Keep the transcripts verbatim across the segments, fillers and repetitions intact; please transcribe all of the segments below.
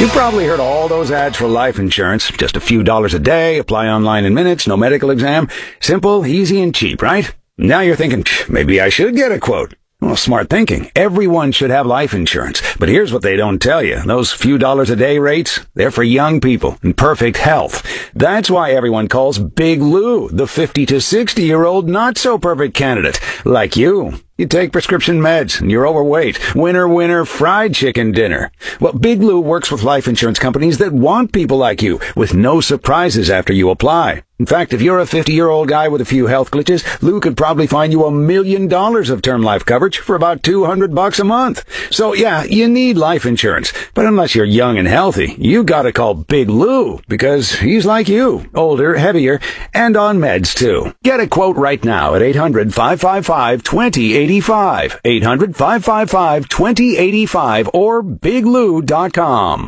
You've probably heard all those ads for life insurance. Just a few dollars a day, apply online in minutes, no medical exam. Simple, easy, and cheap, right? Now you're thinking, maybe I should get a quote. Well, smart thinking. Everyone should have life insurance. But here's what they don't tell you. Those few dollars a day rates, they're for young people in perfect health. That's why everyone calls Big Lou the fifty to sixty year old not so perfect candidate. Like you. You take prescription meds and you're overweight. Winner, winner, fried chicken dinner. Well, Big Lou works with life insurance companies that want people like you with no surprises after you apply. In fact, if you're a fifty-year-old guy with a few health glitches, Lou could probably find you a million dollars of term life coverage for about two hundred bucks a month. So yeah, you need life insurance. But unless you're young and healthy, you gotta call Big Lou because he's like you. Older, heavier, and on meds too. Get a quote right now at eight hundred, five five five, two zero eight five. eight hundred, five five five, two zero eight five or big lou dot com.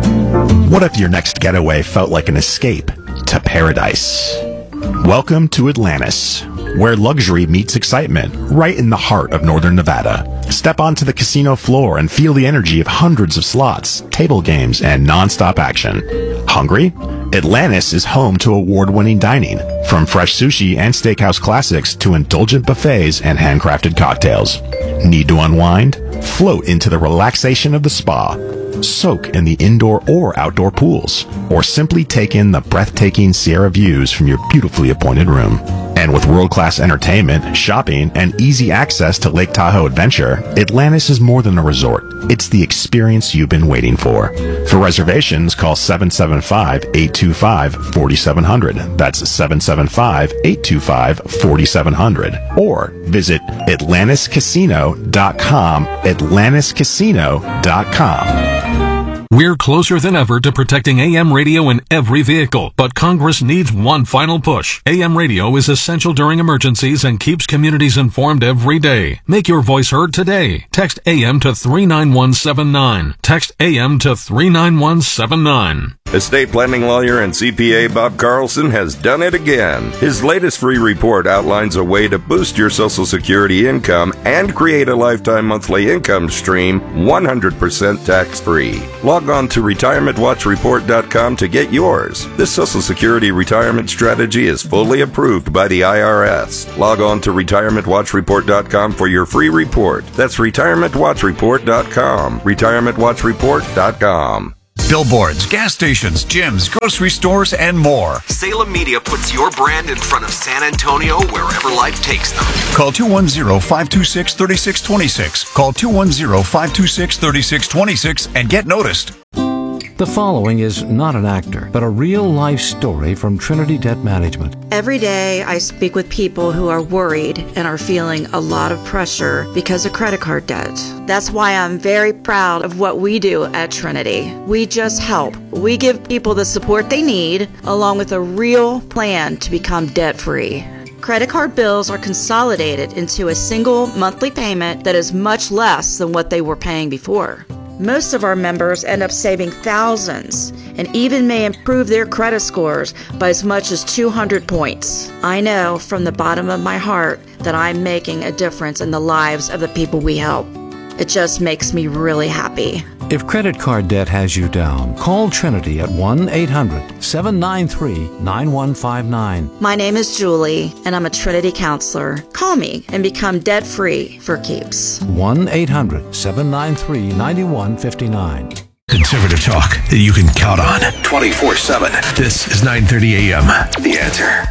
What if your next getaway felt like an escape to paradise? Welcome to Atlantis, where luxury meets excitement, right in the heart of northern Nevada. Step onto the casino floor and feel the energy of hundreds of slots, table games, and non-stop action. Hungry? Atlantis is home to award-winning dining, from fresh sushi and steakhouse classics to indulgent buffets and handcrafted cocktails. Need to unwind? Float into the relaxation of the spa. Soak in the indoor or outdoor pools, or simply take in the breathtaking Sierra views from your beautifully appointed room. And with world-class entertainment, shopping, and easy access to Lake Tahoe Adventure, Atlantis is more than a resort. It's the experience you've been waiting for. For reservations, call seven seven five, eight two five, four seven zero zero. That's seven seven five, eight two five, four seven zero zero. Or visit atlantis casino dot com, atlantis casino dot com. We're closer than ever to protecting A M radio in every vehicle, but Congress needs one final push. A M radio is essential during emergencies and keeps communities informed every day. Make your voice heard today. Text A M to three nine one seven nine. Text A M to three nine one seven nine. Estate planning lawyer and C P A Bob Carlson has done it again. His latest free report outlines a way to boost your Social Security income and create a lifetime monthly income stream one hundred percent tax-free. Log on to retirement watch report dot com to get yours. This Social Security retirement strategy is fully approved by the I R S. Log on to retirement watch report dot com for your free report. That's retirement watch report dot com. retirement watch report dot com. Billboards, gas stations, gyms, grocery stores, and more. Salem Media puts your brand in front of San Antonio wherever life takes them. Call two one zero, five two six, three six two six. Call two one zero, five two six, three six two six and get noticed. The following is not an actor, but a real-life story from Trinity Debt Management. Every day I speak with people who are worried and are feeling a lot of pressure because of credit card debt. That's why I'm very proud of what we do at Trinity. We just help. We give people the support they need, along with a real plan to become debt-free. Credit card bills are consolidated into a single monthly payment that is much less than what they were paying before. Most of our members end up saving thousands and even may improve their credit scores by as much as two hundred points. I know from the bottom of my heart that I'm making a difference in the lives of the people we help. It just makes me really happy. If credit card debt has you down, call Trinity at one eight hundred, seven nine three, nine one five nine. My name is Julie, and I'm a Trinity counselor. Call me and become debt-free for keeps. one eight hundred, seven nine three, nine one five nine. Conservative talk that you can count on. twenty-four seven. This is nine thirty a.m. The Answer.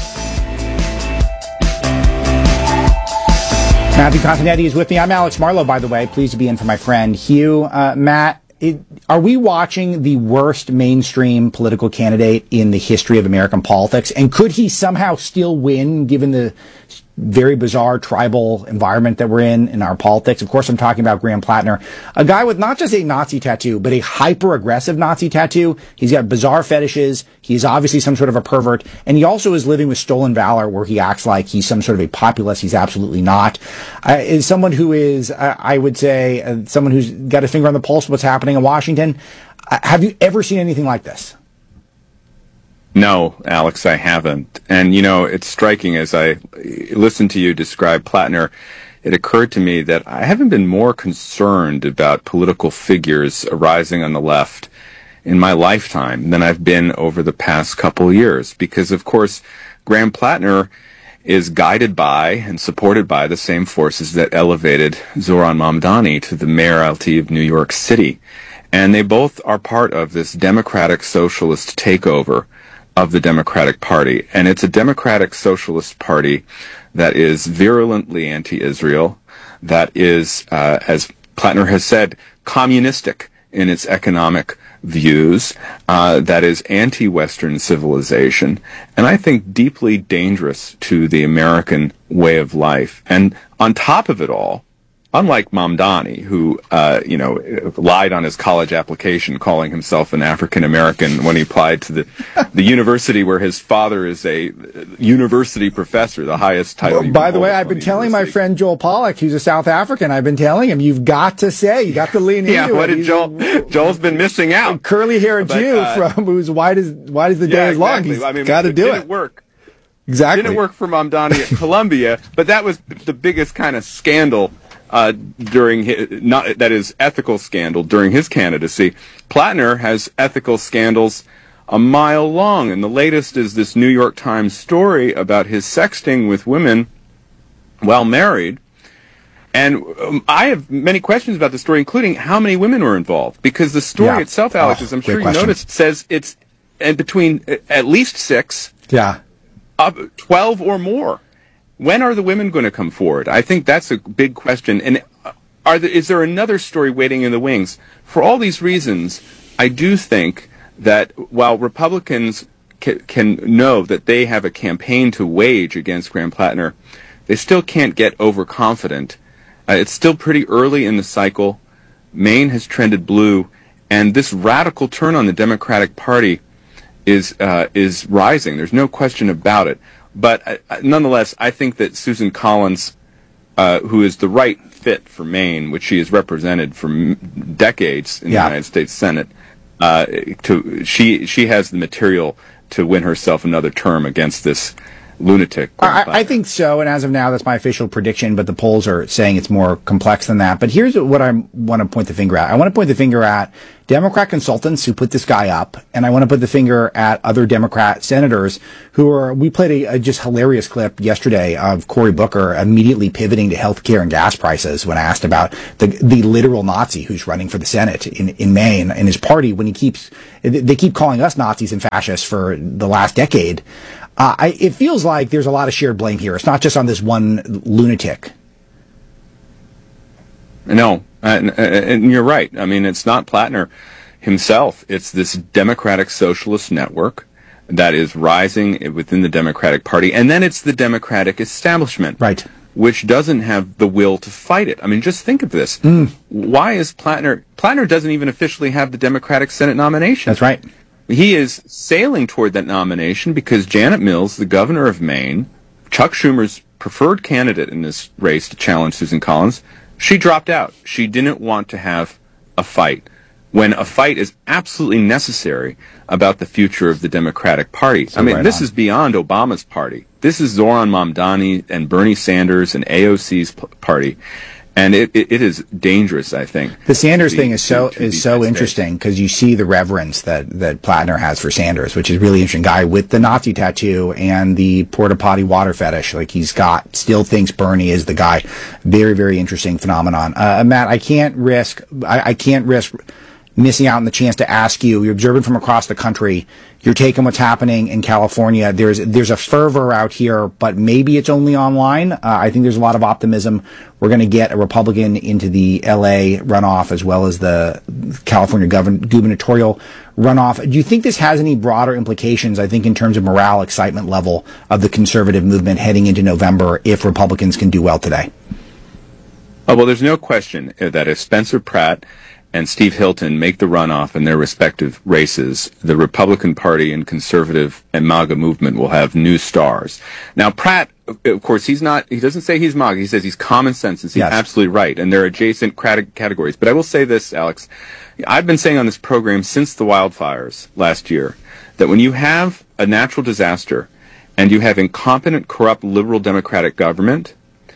Matthew Continetti is with me. I'm Alex Marlowe, by the way. Pleased to be in for my friend Hugh. Uh, Matt, it, are we watching the worst mainstream political candidate in the history of American politics? And could he somehow still win, given the very bizarre tribal environment that we're in in our politics? Of course, I'm talking about Graham Plattner, a guy with not just a Nazi tattoo, but a hyper-aggressive Nazi tattoo. He's got bizarre fetishes. He's obviously some sort of a pervert. And he also is living with stolen valor, where he acts like he's some sort of a populist. He's absolutely not. Uh, is someone who is, uh, I would say, uh, someone who's got a finger on the pulse of what's happening in Washington. Uh, have you ever seen anything like this? No, Alex, I haven't. And, you know, it's striking as I listen to you describe Plattner. it occurred to me that I haven't been more concerned about political figures arising on the left in my lifetime than I've been over the past couple years. Because, of course, Graham Plattner is guided by and supported by the same forces that elevated Zohran Mamdani to the mayoralty of New York City. And they both are part of this democratic socialist takeover of the Democratic Party. And it's a democratic socialist party that is virulently anti-Israel, that is, uh, as Plattner has said, communistic in its economic views, uh, that is anti-Western civilization, and I think deeply dangerous to the American way of life. And on top of it all, unlike Mamdani, who, uh, you know, lied on his college application calling himself an African American when he applied to the, the university where his father is a university professor, the highest title. Well, by the way, I've been telling my friend Joel Pollack, who's a South African, I've been telling him, you've got to say, you got to lean into yeah, it. what did He's Joel, a, Joel's been missing out. A curly-haired but, Jew uh, from who's white as, white as the yeah, day is long. exactly. He's I mean, got to it do didn't it. work. Exactly. It didn't work for Mamdani at Columbia, but that was the biggest kind of scandal Uh, during his, not that is ethical scandal during his candidacy. Plattner has ethical scandals a mile long, and the latest is this New York Times story about his sexting with women while married. And um, I have many questions about the story, including how many women were involved, because the story yeah. itself, Alex, oh, as I'm sure you question. noticed, says it's and between uh, at least six, yeah, up twelve or more. When are the women going to come forward? I think that's a big question. And are there, is there another story waiting in the wings? For all these reasons, I do think that while Republicans ca- can know that they have a campaign to wage against Graham Plattner, they still can't get overconfident. Uh, it's still pretty early in the cycle. Maine has trended blue, and this radical turn on the Democratic Party is uh, is rising. There's no question about it. But uh, nonetheless, I think that Susan Collins, uh, who is the right fit for Maine, which she has represented for m- decades in yeah. the United States Senate, uh, to she she has the material to win herself another term against this lunatic. I, I think so, and as of now, that's my official prediction, but the polls are saying it's more complex than that. But here's what I want to point the finger at. I want to point the finger at Democrat consultants who put this guy up, and I want to put the finger at other Democrat senators who are, we played a, a just hilarious clip yesterday of Cory Booker immediately pivoting to health care and gas prices when asked about the the literal Nazi who's running for the Senate in, in Maine and his party when he keeps, they keep calling us Nazis and fascists for the last decade. Uh, I, it feels like there's a lot of shared blame here. It's not just on this one lunatic. No, and, and you're right. I mean, it's not Plattner himself. It's this Democratic Socialist network that is rising within the Democratic Party. And then it's the Democratic establishment, right, which doesn't have the will to fight it. I mean, just think of this. Mm. Why is Plattner... Plattner doesn't even officially have the Democratic Senate nomination. That's right. He is sailing toward that nomination because Janet Mills, the governor of Maine, Chuck Schumer's preferred candidate in this race to challenge Susan Collins, she dropped out. She didn't want to have a fight, when a fight is absolutely necessary about the future of the Democratic Party. So I mean, right this on. is beyond Obama's party. This is Zohran Mamdani and Bernie Sanders and A O C's p- party. And it, it, it is dangerous, I think. The Sanders thing is so is so interesting because you see the reverence that, that Plattner has for Sanders, which is really interesting. Guy with the Nazi tattoo and the porta potty water fetish, like he's got still thinks Bernie is the guy. Very very interesting phenomenon. Uh, Matt, I can't risk I, I can't risk missing out on the chance to ask you. You're observing from across the country. You're taking what's happening in California. There's there's a fervor out here, but maybe it's only online. Uh, I think there's a lot of optimism. We're going to get a Republican into the L A runoff as well as the California govern- gubernatorial runoff. Do you think this has any broader implications, I think, in terms of morale, excitement level of the conservative movement heading into November if Republicans can do well today? Oh, well, there's no question that if Spencer Pratt and Steve Hilton make the runoff in their respective races, the Republican Party and conservative and MAGA movement will have new stars. Now, Pratt, of course, he's not, he doesn't say he's MAGA. He says he's common sense, and he's yes. absolutely right. And they're adjacent categories. But I will say this, Alex. I've been saying on this program since the wildfires last year that when you have a natural disaster and you have incompetent, corrupt, liberal Democratic government,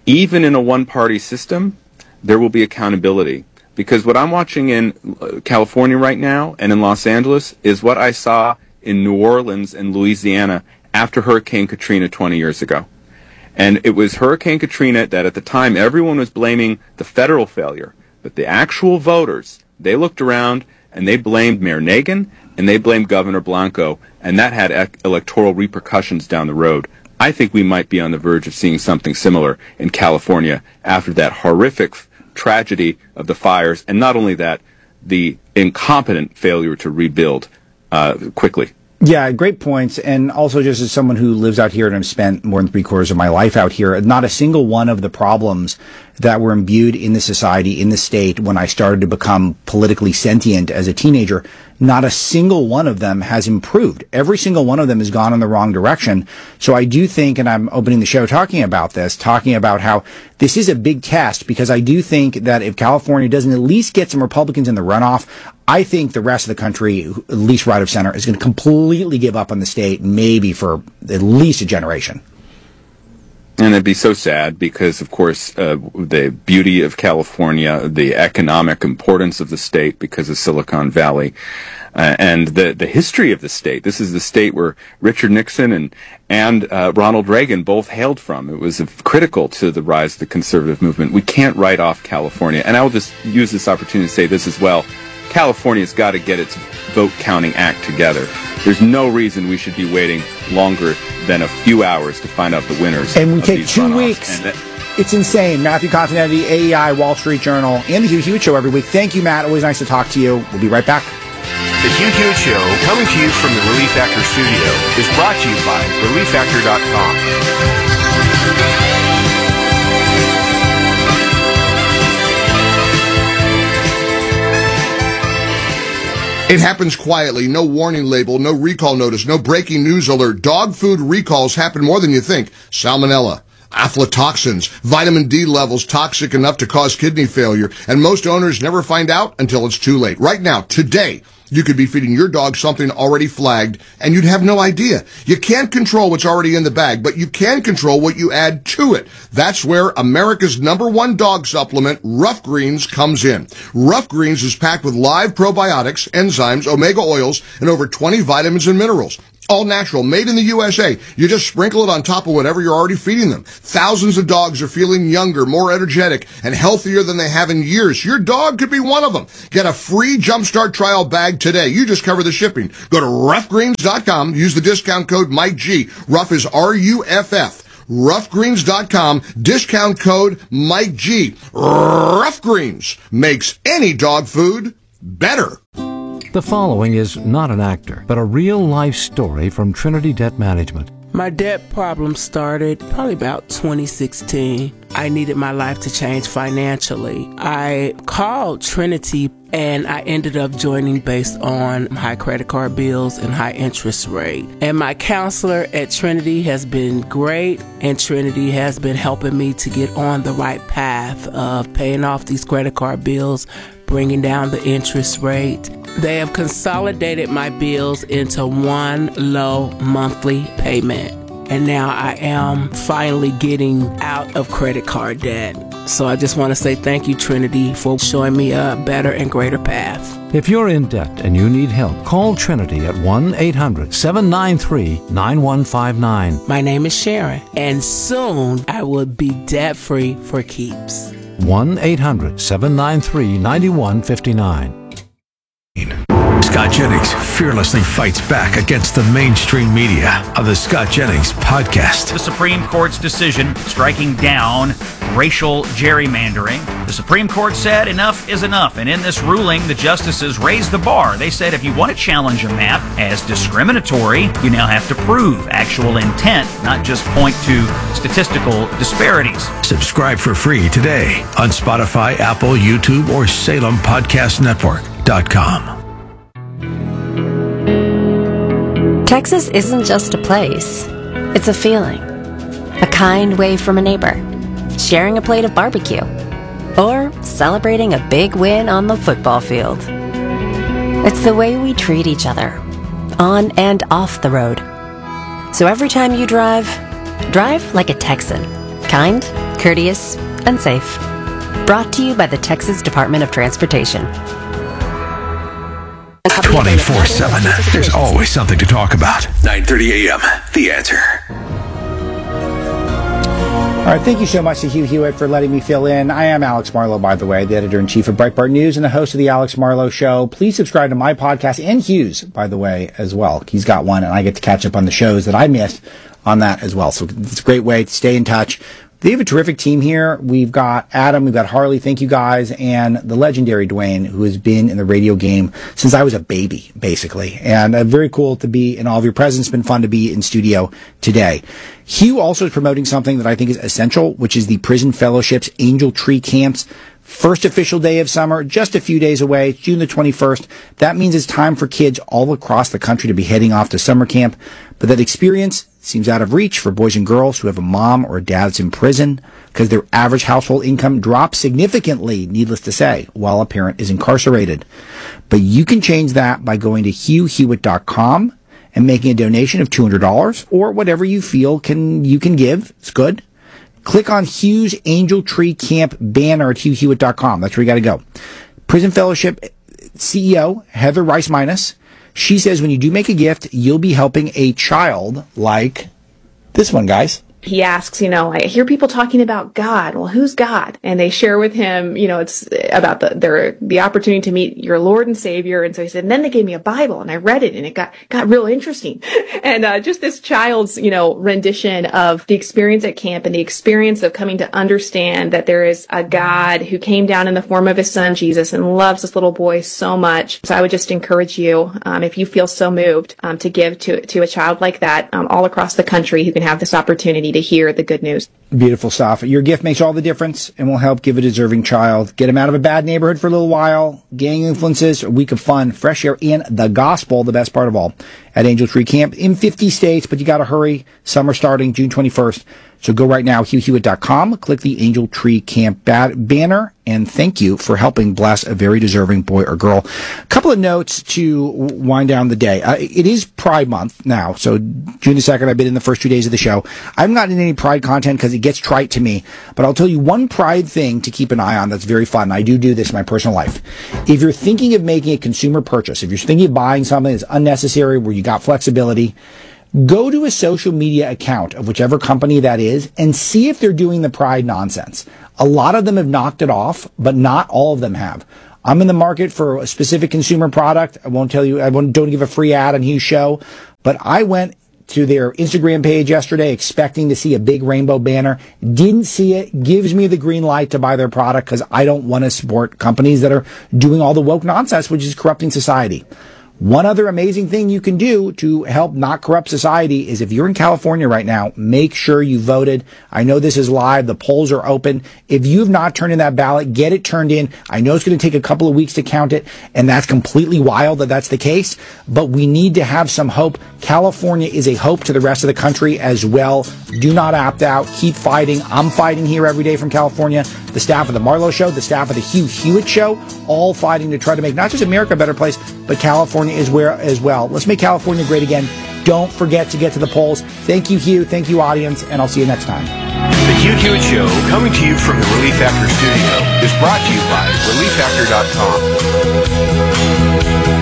even in a one-party system, there will be accountability. Because what I'm watching in California right now and in Los Angeles is what I saw in New Orleans and Louisiana after Hurricane Katrina twenty years ago. And it was Hurricane Katrina that at the time everyone was blaming the federal failure. But the actual voters, they looked around and they blamed Mayor Nagin and they blamed Governor Blanco, and that had ec- electoral repercussions down the road. I think we might be on the verge of seeing something similar in California after that horrific f- tragedy of the fires, and not only that, the incompetent failure to rebuild uh, quickly. Yeah, great points. And also, just as someone who lives out here and I've spent more than three quarters of my life out here, not a single one of the problems that were imbued in the society, in the state, when I started to become politically sentient as a teenager, not a single one of them has improved. Every single one of them has gone in the wrong direction. So I do think, and I'm opening the show talking about this, talking about how this is a big test, because I do think that if California doesn't at least get some Republicans in the runoff, I think the rest of the country, at least right of center, is going to completely give up on the state, maybe for at least a generation. And it'd be so sad because, of course, uh, the beauty of California, the economic importance of the state because of Silicon Valley, uh, and the the history of the state. This is the state where Richard Nixon and and uh, Ronald Reagan both hailed from. It was uh, critical to the rise of the conservative movement. We can't write off California. And I will just use this opportunity to say this as well. California's got to get its vote counting act together. There's no reason we should be waiting longer than a few hours to find out the winners. And we of take these two runoffs. weeks. And that, It's insane. Matthew Continetti, A E I, Wall Street Journal, and the Hugh Hewitt Show every week. Thank you, Matt. Always nice to talk to you. We'll be right back. The Hugh Hewitt Show, coming to you from the Relief Factor studio, is brought to you by relief factor dot com. It happens quietly, no warning label, no recall notice, no breaking news alert. Dog food recalls happen more than you think. Salmonella, aflatoxins, vitamin D levels toxic enough to cause kidney failure, and most owners never find out until it's too late. Right now, today, you could be feeding your dog something already flagged, and you'd have no idea. You can't control what's already in the bag, but you can control what you add to it. That's where America's number one dog supplement, Rough Greens, comes in. Rough Greens is packed with live probiotics, enzymes, omega oils, and over twenty vitamins and minerals. All natural, made in the U S A. You just sprinkle it on top of whatever you're already feeding them. Thousands of dogs are feeling younger, more energetic, and healthier than they have in years. Your dog could be one of them. Get a free Jumpstart trial bag today. You just cover the shipping. Go to rough greens dot com. Use the discount code Mike G. Rough is R U F F. rough greens dot com. Discount code Mike G. Rough Greens makes any dog food better. The following is not an actor, but a real-life story from Trinity Debt Management. My debt problem started probably about twenty sixteen. I needed my life to change financially. I called Trinity and I ended up joining based on high credit card bills and high interest rate. And my counselor at Trinity has been great, and Trinity has been helping me to get on the right path of paying off these credit card bills, bringing down the interest rate. They have consolidated my bills into one low monthly payment. And now I am finally getting out of credit card debt. So I just want to say thank you, Trinity, for showing me a better and greater path. If you're in debt and you need help, call Trinity at one eight hundred seven nine three nine one five nine. My name is Sharon, and soon I will be debt-free for keeps. one eight hundred seven nine three nine one five nine. Scott Jennings fearlessly fights back against the mainstream media on the Scott Jennings Podcast. The Supreme Court's decision striking down racial gerrymandering. The Supreme Court said enough is enough, and in this ruling, the justices raised the bar. They said if you want to challenge a map as discriminatory, you now have to prove actual intent, not just point to statistical disparities. Subscribe for free today on Spotify, Apple, YouTube, or Salem Podcast Network dot com. Texas isn't just a place. It's a feeling. A kind wave from a neighbor. Sharing a plate of barbecue. Or celebrating a big win on the football field. It's the way we treat each other. On and off the road. So every time you drive, drive like a Texan. Kind, courteous, and safe. Brought to you by the Texas Department of Transportation. twenty-four seven. There's always something to talk about. nine thirty a.m. The Answer. All right, thank you so much to Hugh Hewitt for letting me fill in. I am Alex Marlowe, by the way, the editor-in-chief of Breitbart News and the host of the Alex Marlowe Show. Please subscribe to my podcast and Hugh's, by the way, as well. He's got one, and I get to catch up on the shows that I missed on that as well. So it's a great way to stay in touch. They have a terrific team here. We've got Adam, we've got Harley, thank you guys, and the legendary Dwayne, who has been in the radio game since I was a baby, basically. And uh, very cool to be in all of your presence. It's been fun to be in studio today. Hugh also is promoting something that I think is essential, which is the Prison Fellowship's Angel Tree Camps. First official day of summer, just a few days away, June the twenty-first. That means it's time for kids all across the country to be heading off to summer camp. But that experience seems out of reach for boys and girls who have a mom or a dad that's in prison because their average household income drops significantly, needless to say, while a parent is incarcerated. But you can change that by going to hugh hewitt dot com and making a donation of two hundred dollars or whatever you feel can you can give. It's good. Click on Hugh's Angel Tree Camp banner at hugh hewitt dot com. That's where you got to go. Prison Fellowship C E O Heather Rice-Minus, she says when you do make a gift, you'll be helping a child like this one, guys. He asks, you know, I hear people talking about God. Well, who's God? And they share with him, you know, it's about the their the opportunity to meet your Lord and Savior. And so he said, and then they gave me a Bible and I read it and it got got real interesting. And uh, just this child's, you know, rendition of the experience at camp and the experience of coming to understand that there is a God who came down in the form of his son Jesus and loves this little boy so much. So I would just encourage you, um, if you feel so moved, um, to give to to a child like that, um, all across the country who can have this opportunity to hear the good news. Beautiful stuff. Your gift makes all the difference and will help give a deserving child. Get him out of a bad neighborhood for a little while. Gang influences, a week of fun, fresh air, and the gospel, the best part of all, at Angel Tree Camp in fifty states, but you got to hurry. Summer starting June twenty-first. So go right now, hugh hewitt dot com, click the Angel Tree Camp bad banner, and thank you for helping bless a very deserving boy or girl. A couple of notes to wind down the day. Uh, it is Pride Month now, so June the second, I've been in the first two days of the show. I'm not in any Pride content because it gets trite to me, but I'll tell you one Pride thing to keep an eye on that's very fun. I do do this in my personal life. If you're thinking of making a consumer purchase, if you're thinking of buying something that's unnecessary where you got flexibility, go to a social media account of whichever company that is and see if they're doing the Pride nonsense. A lot of them have knocked it off, but not all of them have. I'm in the market for a specific consumer product. I won't tell you, I won't, don't give a free ad on Hugh's show, but I went to their Instagram page yesterday expecting to see a big rainbow banner. Didn't see it. Gives me the green light to buy their product because I don't want to support companies that are doing all the woke nonsense, which is corrupting society. One other amazing thing you can do to help not corrupt society is if you're in California right now, make sure you voted. I know this is live. The polls are open. If you have not turned in that ballot, get it turned in. I know it's going to take a couple of weeks to count it, and that's completely wild that that's the case, but we need to have some hope. California is a hope to the rest of the country as well. Do not opt out. Keep fighting. I'm fighting here every day from California. The staff of the Marlowe Show, the staff of the Hugh Hewitt Show, all fighting to try to make not just America a better place, but California is where as well. Let's make California great again. Don't forget to get to the polls. Thank you, Hugh. Thank you, audience, and I'll see you next time. The Hugh Hewitt Show, coming to you from the Relief Factor studio, is brought to you by relief factor dot com.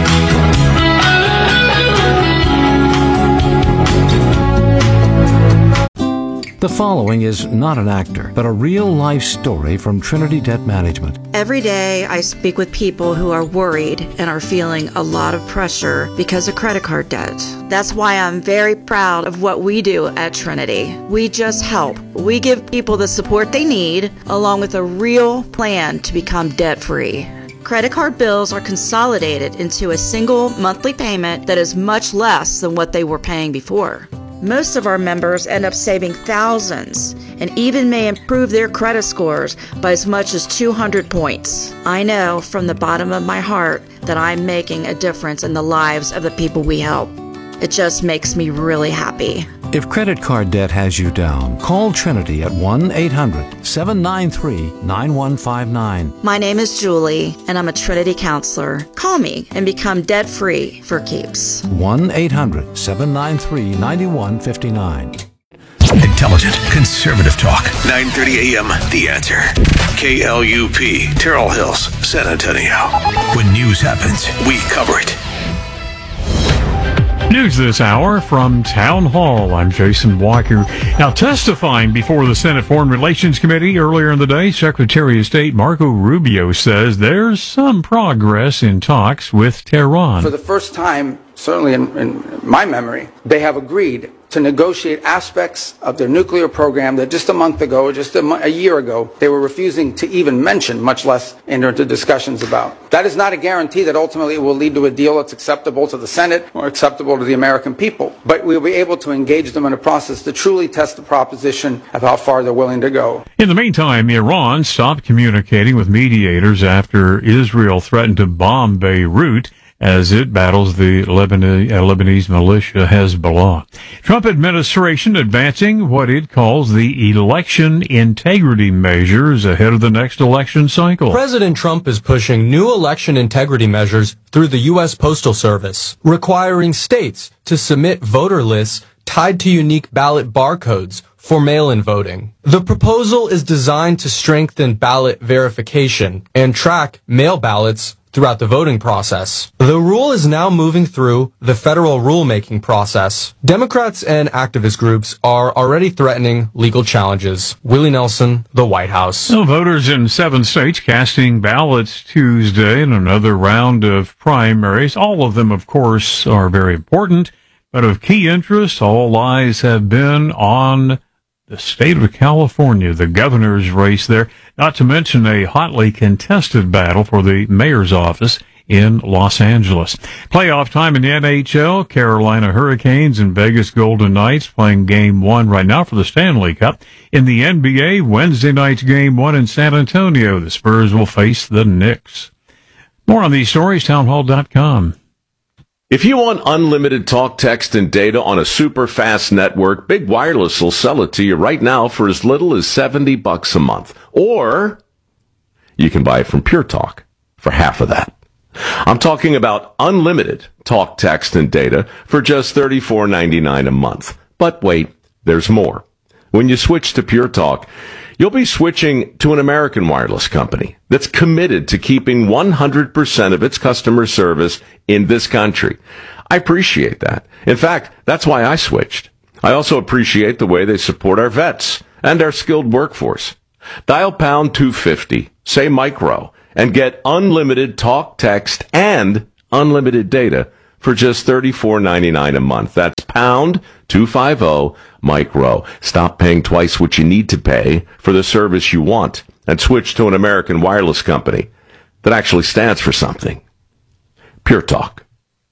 The following is not an actor, but a real-life story from Trinity Debt Management. Every day I speak with people who are worried and are feeling a lot of pressure because of credit card debt. That's why I'm very proud of what we do at Trinity. We just help. We give people the support they need, along with a real plan to become debt-free. Credit card bills are consolidated into a single monthly payment that is much less than what they were paying before. Most of our members end up saving thousands and even may improve their credit scores by as much as two hundred points. I know from the bottom of my heart that I'm making a difference in the lives of the people we help. It just makes me really happy. If credit card debt has you down, call Trinity at one eight hundred seven nine three nine one five nine. My name is Julie, and I'm a Trinity counselor. Call me and become debt-free for keeps. one eight hundred seven nine three nine one five nine. intelligent, conservative talk. nine thirty a.m. The Answer. K L U P, Terrell Hills, San Antonio. When news happens, we cover it. News this hour from Town Hall. I'm Jason Walker. Now, testifying before the Senate Foreign Relations Committee earlier in the day, Secretary of State Marco Rubio says there's some progress in talks with Tehran. For the first time, certainly in, in my memory, they have agreed to negotiate aspects of their nuclear program that just a month ago, just a, mo- a year ago, they were refusing to even mention, much less enter into discussions about. That is not a guarantee that ultimately it will lead to a deal that's acceptable to the Senate or acceptable to the American people. But we will be able to engage them in a process to truly test the proposition of how far they're willing to go. In the meantime, Iran stopped communicating with mediators after Israel threatened to bomb Beirut as it battles the Lebanese, uh, Lebanese militia Hezbollah. Trump administration advancing what it calls the election integrity measures ahead of the next election cycle. President Trump is pushing new election integrity measures through the U S Postal Service, requiring states to submit voter lists tied to unique ballot barcodes for mail-in voting. The proposal is designed to strengthen ballot verification and track mail ballots throughout the voting process. The rule is now moving through the federal rulemaking process. Democrats and activist groups are already threatening legal challenges. Willie Nelson, the White House. So voters in seven states casting ballots Tuesday in another round of primaries. All of them, of course, are very important, but of key interest, all eyes have been on the state of California, the governor's race there, not to mention a hotly contested battle for the mayor's office in Los Angeles. Playoff time in the N H L, Carolina Hurricanes and Vegas Golden Knights playing game one right now for the Stanley Cup. In the N B A, Wednesday night's game one in San Antonio, the Spurs will face the Knicks. More on these stories, townhall dot com. If you want unlimited talk, text, and data on a super fast network, Big Wireless will sell it to you right now for as little as seventy bucks a month. Or you can buy it from Pure Talk for half of that. I'm talking about unlimited talk, text, and data for just thirty-four ninety-nine a month. But wait, there's more. When you switch to Pure Talk, you'll be switching to an American wireless company that's committed to keeping one hundred percent of its customer service in this country. I appreciate that. In fact, that's why I switched. I also appreciate the way they support our vets and our skilled workforce. Dial pound two fifty, say micro, and get unlimited talk, text, and unlimited data for just thirty-four ninety-nine a month. That's pound two fifty micro. Stop paying twice what you need to pay for the service you want and switch to an American wireless company that actually stands for something. Pure Talk.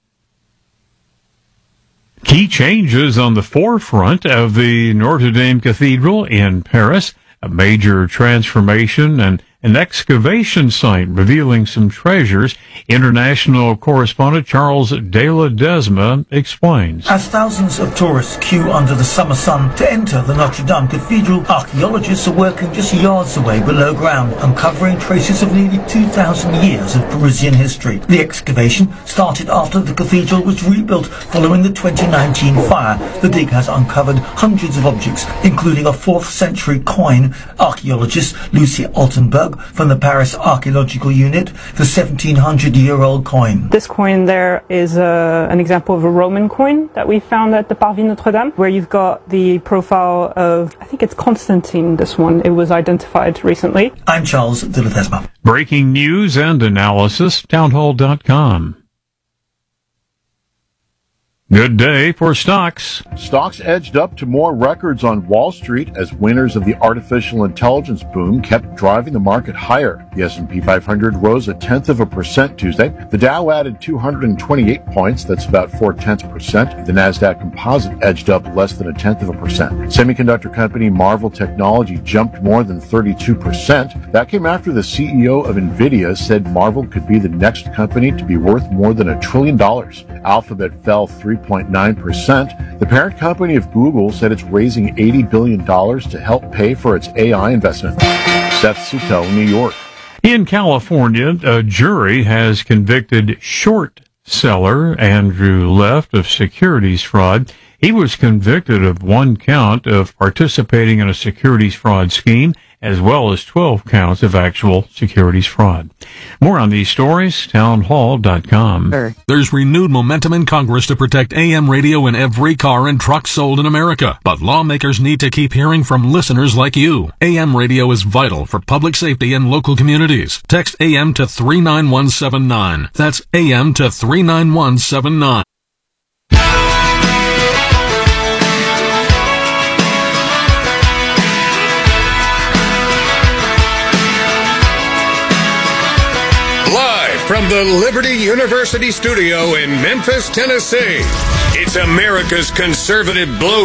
Key changes on the forefront of the Notre Dame Cathedral in Paris. A major transformation and an excavation site revealing some treasures. International correspondent Charles De La Desma explains. As thousands of tourists queue under the summer sun to enter the Notre Dame Cathedral, archaeologists are working just yards away below ground, uncovering traces of nearly two thousand years of Parisian history. The excavation started after the cathedral was rebuilt following the twenty nineteen fire. The dig has uncovered hundreds of objects, including a fourth century coin. Archaeologist Lucie Altenberg from the Paris Archaeological Unit, the seventeen hundred year old coin. This coin there is uh, an example of a Roman coin that we found at the Parvis Notre Dame, where you've got the profile of, I think it's Constantine, this one. It was identified recently. I'm Charles De La Desma. Breaking news and analysis, townhall dot com. Good day for stocks. Stocks edged up to more records on Wall Street as winners of the artificial intelligence boom kept driving the market higher. The S and P five hundred rose a tenth of a percent Tuesday. The Dow added two hundred twenty-eight points, that's about four tenths percent. The Nasdaq Composite edged up less than a tenth of a percent. Semiconductor company Marvell Technology jumped more than thirty-two percent. That came after the C E O of NVIDIA said Marvell could be the next company to be worth more than a trillion dollars. Alphabet fell three point nine percent. The parent company of Google said it's raising eighty billion dollars to help pay for its A I investment. Seth Suttel, New York. In California, a jury has convicted short seller, Andrew Left, of securities fraud. He was convicted of one count of participating in a securities fraud scheme, as well as twelve counts of actual securities fraud. More on these stories, townhall dot com. There's renewed momentum in Congress to protect A M radio in every car and truck sold in America. But lawmakers need to keep hearing from listeners like you. A M radio is vital for public safety and local communities. Text A M to three nine one seven nine. That's A M to three nine one seven nine. From the Liberty University studio in Memphis, Tennessee, it's America's conservative blow